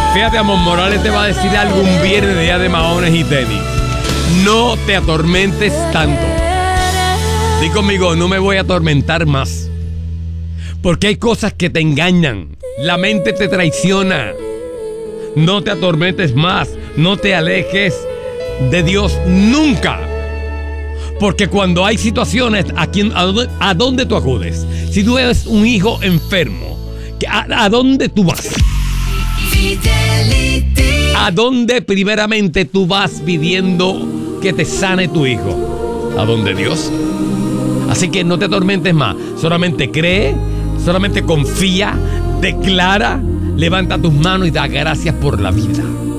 Fíjate, Amor Morales te va a decir algo un viernes, día de maones y tenis. No te atormentes tanto. Di conmigo, no me voy a atormentar más. Porque hay cosas que te engañan. La mente te traiciona. No te atormentes más. No te alejes de Dios nunca. Porque cuando hay situaciones, ¿a dónde tú acudes? Si tú eres un hijo enfermo, ¿a dónde tú vas? ¿A dónde primeramente tú vas pidiendo que te sane tu hijo? ¿A dónde Dios? Así que no te atormentes más. Solamente cree, solamente confía, declara, levanta tus manos y da gracias por la vida.